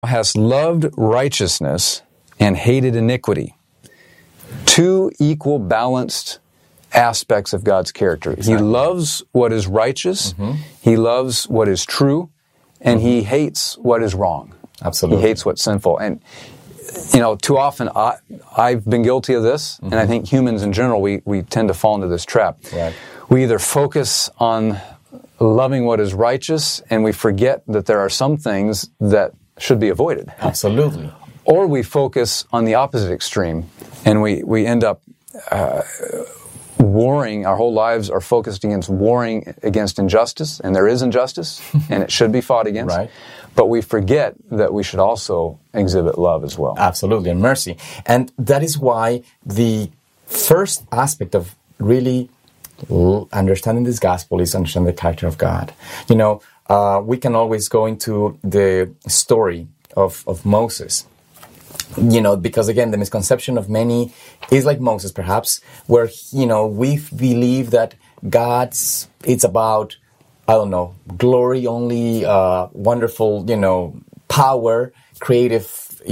hast loved righteousness and hated iniquity. Two equal, balanced aspects of God's character. Exactly. He loves what is righteous, He loves what is true, and He hates what is wrong. Absolutely. He hates what's sinful. And, too often I've been guilty of this, and I think humans in general, we tend to fall into this trap. Right. We either focus on loving what is righteous, and we forget that there are some things that should be avoided. Absolutely. Or we focus on the opposite extreme, and we end up warring. Our whole lives are focused against warring against injustice, and there is injustice, and it should be fought against. Right. But we forget that we should also exhibit love as well. Absolutely, and mercy. And that is why the first aspect of really understanding this gospel is understanding the character of God. We can always go into the story of Moses. Because again, the misconception of many is like Moses, perhaps, where, we believe that it's about, glory only, wonderful, power, creative,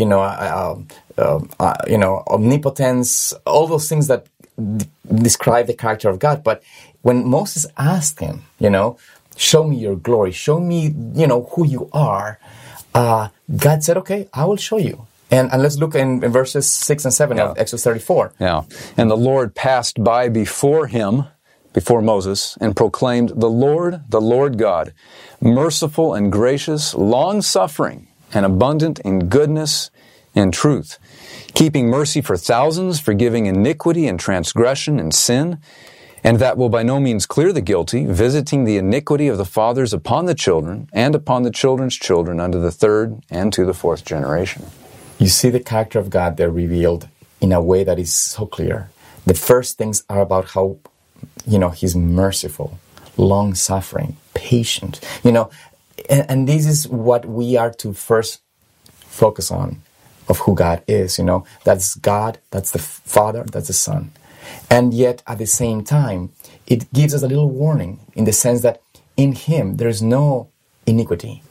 omnipotence, all those things that describe the character of God. But when Moses asked him, show me your glory, show me, who you are, God said, okay, I will show you. And let's look in verses 6 and 7 of Exodus 34. Yeah. And the Lord passed by before Moses, and proclaimed, the Lord God, merciful and gracious, long-suffering, and abundant in goodness and truth, keeping mercy for thousands, forgiving iniquity and transgression and sin, and that will by no means clear the guilty, visiting the iniquity of the fathers upon the children, and upon the children's children unto the third and to the fourth generation. You see the character of God there revealed in a way that is so clear. The first things are about how, He's merciful, long-suffering, patient, and this is what we are to first focus on of who God is, That's God, that's the Father, that's the Son. And yet, at the same time, it gives us a little warning in the sense that in Him, there is no iniquity.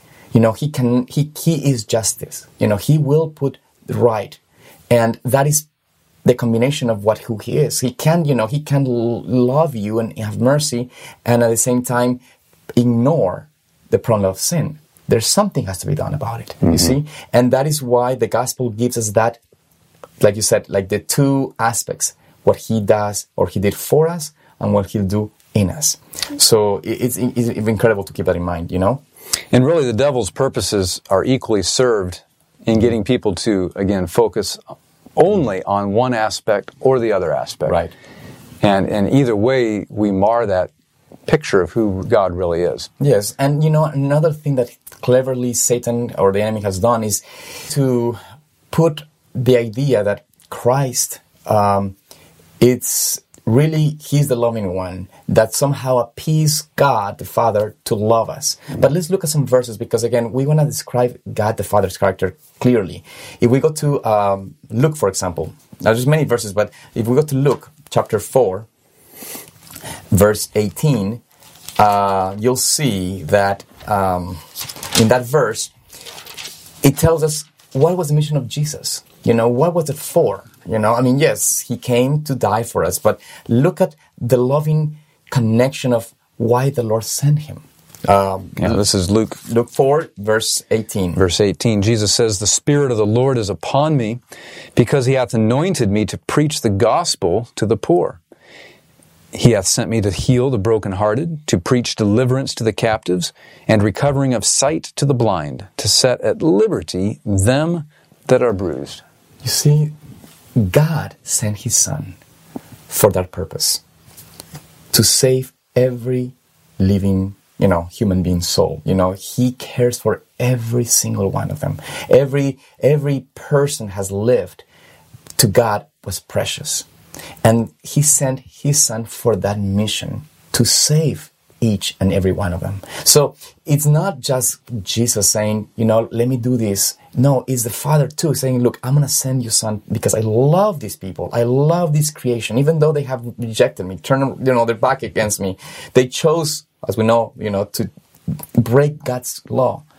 He is justice. He will put right. And that is the combination of who He is. He can love you and have mercy, and at the same time ignore the problem of sin. There's something has to be done about it, you see? And that is why the gospel gives us that, like you said, like the two aspects, what He does or He did for us and what He'll do in us. So it's incredible to keep that in mind, And really the devil's purposes are equally served in getting people to, again, focus only on one aspect or the other aspect. Right. And either way, we mar that picture of who God really is. Yes, and another thing that cleverly Satan or the enemy has done is to put the idea that Christ, He's the loving one, that somehow appease God the Father to love us. But let's look at some verses, because again, we want to describe God the Father's character clearly. If we go to Luke, for example, now there's many verses, but if we go to Luke chapter 4, verse 18, you'll see that in that verse, it tells us what was the mission of Jesus. What was it for? Yes, He came to die for us, but look at the loving connection of why the Lord sent Him. This is Luke 4, verse 18. Verse 18, Jesus says, the Spirit of the Lord is upon me, because He hath anointed me to preach the gospel to the poor. He hath sent me to heal the brokenhearted, to preach deliverance to the captives, and recovering of sight to the blind, to set at liberty them that are bruised. You see, God sent His Son for that purpose, to save every living, human being soul. He cares for every single one of them. Every person has lived to God was precious. And He sent His Son for that mission, to save each and every one of them. So it's not just Jesus saying, let me do this. No, it's the Father too saying, look, I'm going to send you Son because I love these people. I love this creation. Even though they have rejected me, turned, their back against me. They chose, as we know, to break God's law.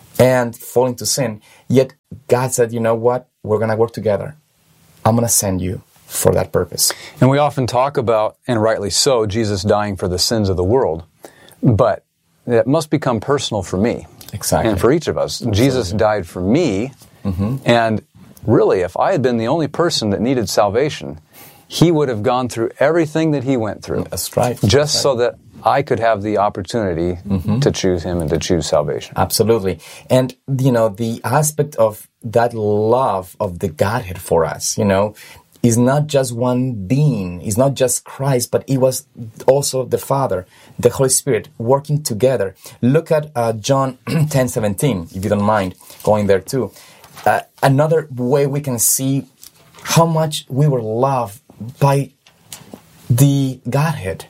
and fall into sin. Yet God said, you know what? We're going to work together. I'm going to send you for that purpose. And we often talk about, and rightly so, Jesus dying for the sins of the world. But it must become personal for me. Exactly. And for each of us. Absolutely. Jesus died for me. And really, if I had been the only person that needed salvation, He would have gone through everything that He went through. That's right. Just so that I could have the opportunity to choose Him and to choose salvation. Absolutely. And, the aspect of that love of the Godhead for us, is not just one being, is not just Christ, but it was also the Father, the Holy Spirit working together. Look at John 10:17, if you don't mind going there too. Another way we can see how much we were loved by the Godhead.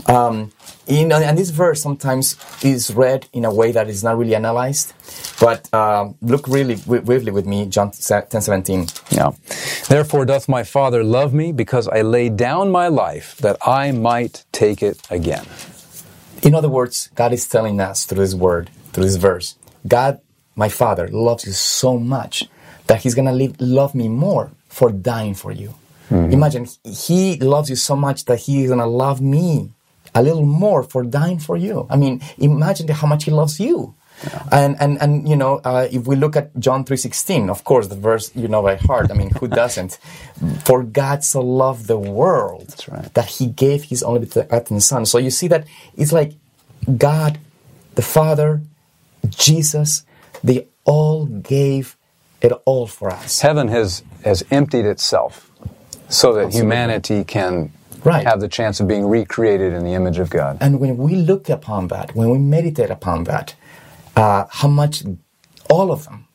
And this verse sometimes is read in a way that is not really analyzed. But look really briefly with me, John 10:17. Yeah. Therefore doth my Father love me, because I laid down my life, that I might take it again. In other words, God is telling us through this word, through this verse, God, my Father, loves you so much that He's going to love me more for dying for you. Imagine, He loves you so much that He is going to love me a little more for dying for you. I mean, imagine how much He loves you. Yeah. And if we look at John 3:16, of course, the verse by heart. I mean, who doesn't? For God so loved the world. That's right. That He gave His only begotten Son. So you see that it's like God, the Father, Jesus, they all gave it all for us. Heaven has emptied itself so that humanity can have the chance of being recreated in the image of God. And when we look upon that, when we meditate upon that, how much all of them,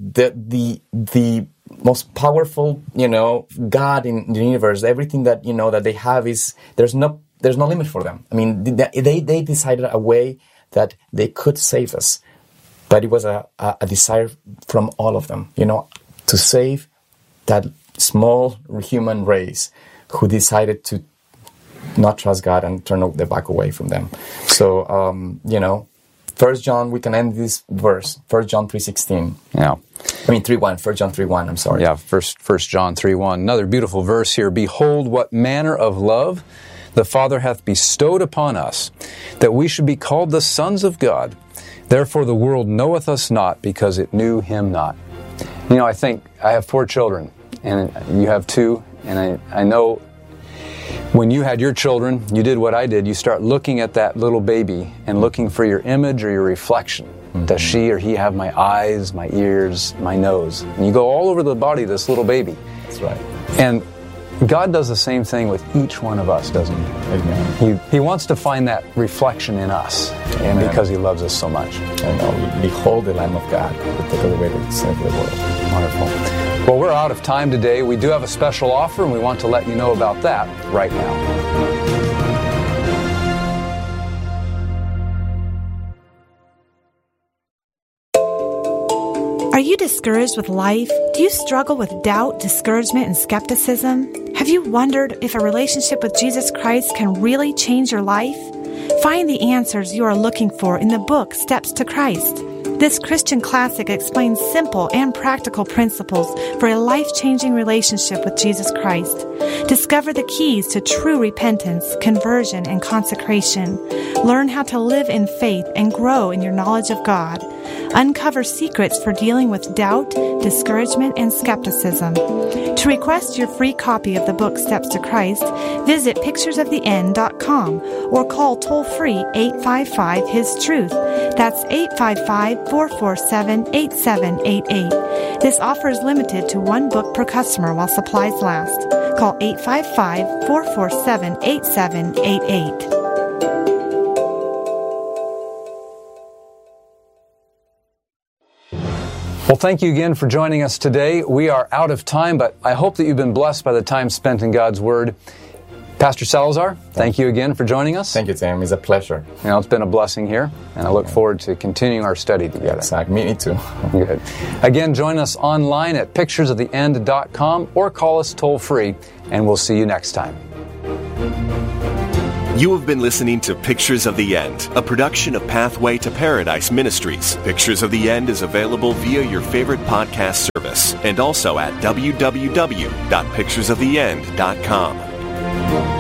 the most powerful, God in the universe, everything that that they have is there's no limit for them. I mean, they decided a way that they could save us, but it was a desire from all of them, to save that small human race who decided to not trust God and turn their back away from them. So, 1 John, we can end this verse, 1 John 3:16. Yeah. 3:1, 1 John 3:1, I'm sorry. Yeah, 1 John 3:1. Another beautiful verse here. Behold, what manner of love the Father hath bestowed upon us, that we should be called the sons of God. Therefore the world knoweth us not, because it knew Him not. I think I have 4 children, and you have 2, and I know when you had your children, you did what I did. You start looking at that little baby and looking for your image or your reflection. Does she or he have my eyes, my ears, my nose? And you go all over the body of this little baby. That's right. And God does the same thing with each one of us, doesn't He? Amen. He wants to find that reflection in us. Amen. Because He loves us so much. And behold the Lamb of God who took away the sin of the world. Wonderful. Well, we're out of time today. We do have a special offer, and we want to let you know about that right now. Are you discouraged with life? Do you struggle with doubt, discouragement, and skepticism? Have you wondered if a relationship with Jesus Christ can really change your life? Find the answers you are looking for in the book Steps to Christ. This Christian classic explains simple and practical principles for a life-changing relationship with Jesus Christ. Discover the keys to true repentance, conversion, and consecration. Learn how to live in faith and grow in your knowledge of God. Uncover secrets for dealing with doubt, discouragement, and skepticism. To request your free copy of the book Steps to Christ, visit picturesoftheend.com or call toll-free 855-HIS-TRUTH. That's 855-447-8788. This offer is limited to 1 book per customer while supplies last. Call 855-447-8788. Well, thank you again for joining us today. We are out of time, but I hope that you've been blessed by the time spent in God's Word. Pastor Salazar, thank you again for joining us. Thank you, Tim. It's a pleasure. It's been a blessing here, and I look forward to continuing our study together. Exactly. Me too. Good. Again, join us online at picturesoftheend.com or call us toll-free, and we'll see you next time. You have been listening to Pictures of the End, a production of Pathway to Paradise Ministries. Pictures of the End is available via your favorite podcast service and also at www.picturesoftheend.com.